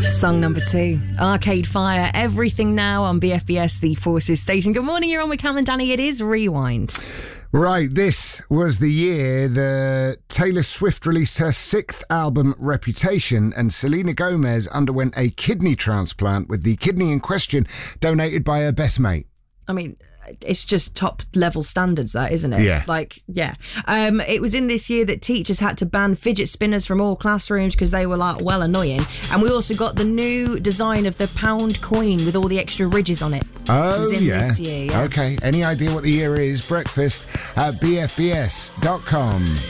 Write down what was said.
Song number 2, Arcade Fire, Everything Now on BFBS, the Forces station. Good morning, you're on with Cam and Danny. It is Rewind. Right, this was the year that Taylor Swift released her 6th album, Reputation, and Selena Gomez underwent a kidney transplant with the kidney in question donated by her best mate. I mean, it's just top level standards, that, isn't it? Yeah. It was in this year that teachers had to ban fidget spinners from all classrooms because they were annoying. And we also got the new design of the pound coin with all the extra ridges on it. Oh, it was in this year, yeah. Okay, any idea what the year is? Breakfast at bfbs.com.